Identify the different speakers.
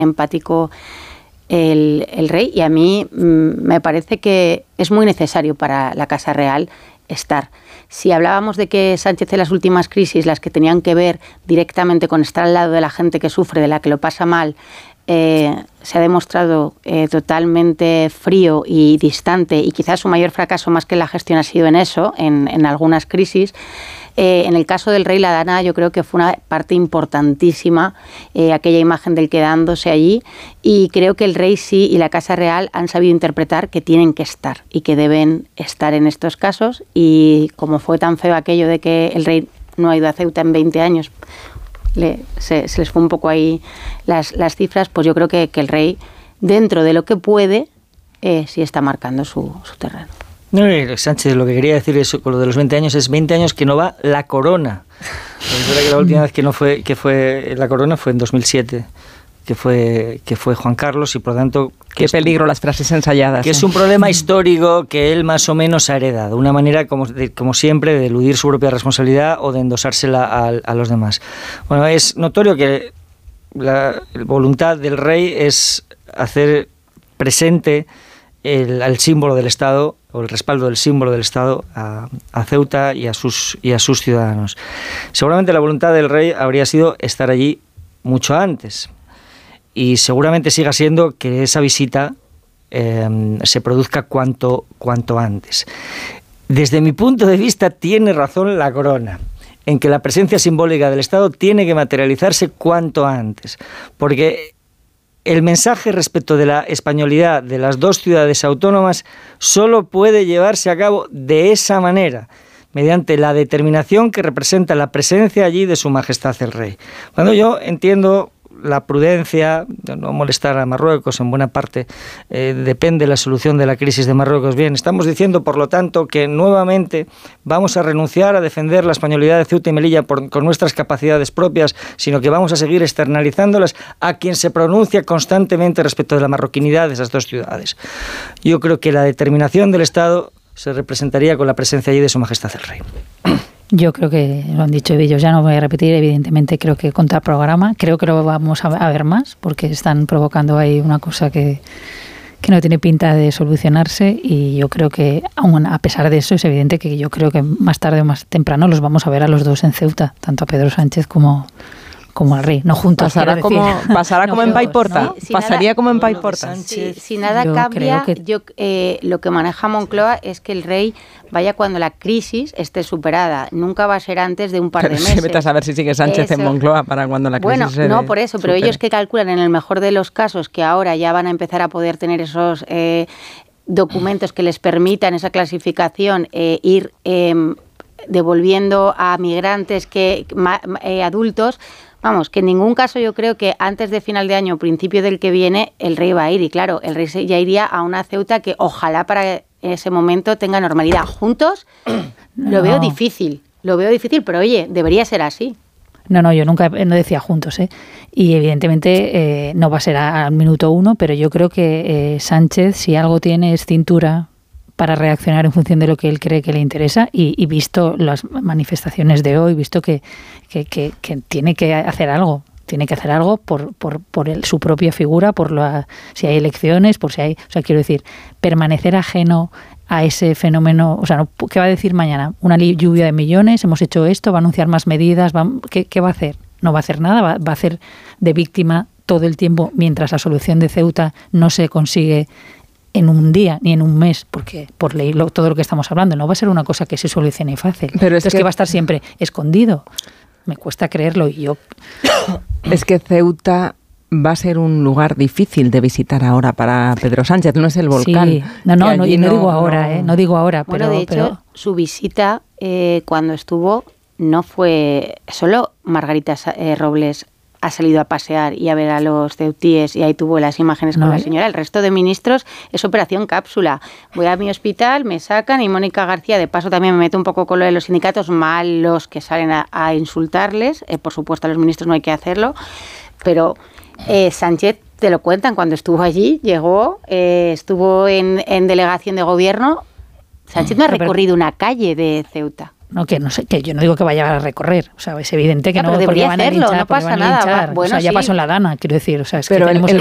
Speaker 1: empático el rey, y a mí me parece que es muy necesario para la Casa Real estar. Si hablábamos de que Sánchez en las últimas crisis, las que tenían que ver directamente con estar al lado de la gente que sufre, de la que lo pasa mal, se ha demostrado totalmente frío y distante, y quizás su mayor fracaso más que la gestión ha sido en eso, en algunas crisis. En el caso del rey, la Dana, yo creo que fue una parte importantísima, aquella imagen del quedándose allí, y creo que el rey sí y la Casa Real han sabido interpretar que tienen que estar y que deben estar en estos casos, y como fue tan feo aquello de que el rey no ha ido a Ceuta en 20 años, se les fue un poco ahí las cifras, pues yo creo que el rey, dentro de lo que puede, sí está marcando su terreno.
Speaker 2: No, Sánchez, lo que quería decir es, con lo de los 20 años, es 20 años que no va la corona. Es verdad que la última vez que fue la corona fue en 2007, que fue Juan Carlos, y por lo tanto...
Speaker 3: Qué peligro las frases ensayadas.
Speaker 2: Que es un problema histórico que él más o menos ha heredado, una manera, como siempre, de eludir su propia responsabilidad o de endosársela a los demás. Bueno, es notorio que la voluntad del rey es hacer presente el símbolo del Estado, o el respaldo del símbolo del Estado a Ceuta y a sus ciudadanos. Seguramente la voluntad del rey habría sido estar allí mucho antes, y seguramente siga siendo que esa visita se produzca cuanto antes. Desde mi punto de vista, tiene razón la corona en que la presencia simbólica del Estado tiene que materializarse cuanto antes, porque el mensaje respecto de la españolidad de las dos ciudades autónomas solo puede llevarse a cabo de esa manera, mediante la determinación que representa la presencia allí de Su Majestad el Rey. Cuando yo entiendo la prudencia, de no molestar a Marruecos, en buena parte depende la solución de la crisis de Marruecos. Bien, estamos diciendo, por lo tanto, que nuevamente vamos a renunciar a defender la españolidad de Ceuta y Melilla con nuestras capacidades propias, sino que vamos a seguir externalizándolas a quien se pronuncia constantemente respecto de la marroquinidad de esas dos ciudades. Yo creo que la determinación del Estado se representaría con la presencia allí de Su Majestad el Rey.
Speaker 4: Yo creo que lo han dicho ellos, ya no voy a repetir, evidentemente creo que contra programa, creo que lo vamos a ver más, porque están provocando ahí una cosa que no tiene pinta de solucionarse, y yo creo que, aun a pesar de eso, es evidente que yo creo que más tarde o más temprano los vamos a ver a los dos en Ceuta, tanto a Pedro Sánchez como al rey, no juntos.
Speaker 3: Pasará como en Paiporta. Pasaría como en Paiporta.
Speaker 1: Si nada cambia, lo que maneja Moncloa es que el rey vaya cuando la crisis esté superada. Nunca va a ser antes de un par de meses.
Speaker 3: Vete a saber si sigue Sánchez en Moncloa para cuando la crisis se
Speaker 1: no, por eso, pero ellos que calculan en el mejor de los casos que ahora ya van a empezar a poder tener esos documentos que les permitan esa clasificación, ir devolviendo a migrantes adultos. Vamos, que en ningún caso yo creo que antes de final de año o principio del que viene el rey va a ir. Y claro, el rey ya iría a una Ceuta que ojalá para ese momento tenga normalidad. Juntos lo veo difícil, pero oye, debería ser así.
Speaker 4: No, yo nunca no decía juntos, y evidentemente no va a ser al minuto uno, pero yo creo que Sánchez, si algo tiene, es cintura para reaccionar en función de lo que él cree que le interesa, y visto las manifestaciones de hoy, visto que tiene que hacer algo. Tiene que hacer algo por su propia figura, si hay elecciones, quiero decir, permanecer ajeno a ese fenómeno. O sea, ¿qué va a decir mañana? Una lluvia de millones, hemos hecho esto, va a anunciar más medidas, ¿qué va a hacer? No va a hacer nada, va a hacer de víctima todo el tiempo, mientras la solución de Ceuta no se consigue en un día ni en un mes, porque por ley todo lo que estamos hablando no va a ser una cosa que se solucione fácil. Pero es que va a estar siempre escondido. Me cuesta creerlo, y yo...
Speaker 3: Es que Ceuta va a ser un lugar difícil de visitar ahora para Pedro Sánchez, no es el volcán. Sí.
Speaker 4: No digo ahora, no digo ahora.
Speaker 1: Bueno, de hecho, su visita cuando estuvo no fue... Solo Margarita Robles ha salido a pasear y a ver a los ceutíes, y ahí tuvo las imágenes con la señora. El resto de ministros es operación cápsula. Voy a mi hospital, me sacan, y Mónica García, de paso, también me mete un poco con lo de los sindicatos malos que salen a insultarles. Por supuesto, a los ministros no hay que hacerlo, pero Sánchez, te lo cuentan, cuando estuvo allí, llegó, estuvo en delegación de gobierno. Sánchez no ha recorrido una calle de Ceuta.
Speaker 4: No, que no sé, que yo no digo que vaya a recorrer, o sea, es evidente que
Speaker 1: pero
Speaker 4: no, porque
Speaker 1: debería
Speaker 4: van a
Speaker 1: hacerlo,
Speaker 4: linchar,
Speaker 1: no pasa
Speaker 4: van a
Speaker 1: nada.
Speaker 4: linchar.
Speaker 1: Bueno,
Speaker 4: o sea, ya
Speaker 1: sí.
Speaker 4: pasó en la Dana, quiero decir, o sea, es
Speaker 3: pero
Speaker 4: que tenemos
Speaker 3: el